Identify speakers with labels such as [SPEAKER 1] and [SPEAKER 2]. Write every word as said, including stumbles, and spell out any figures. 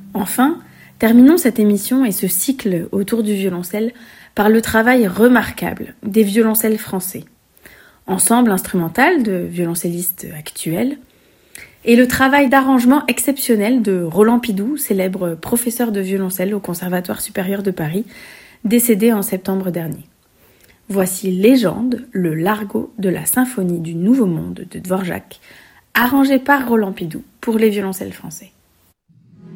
[SPEAKER 1] Enfin, terminons cette émission et ce cycle autour du violoncelle par le travail remarquable des violoncelles français, ensemble instrumental de violoncellistes actuels, et le travail d'arrangement exceptionnel de Roland Pidoux, célèbre professeur de violoncelle au Conservatoire supérieur de Paris, décédé en septembre dernier. Voici Légende, le largo de la symphonie du Nouveau Monde de Dvorak, arrangé par Roland Pidoux pour les violoncelles français.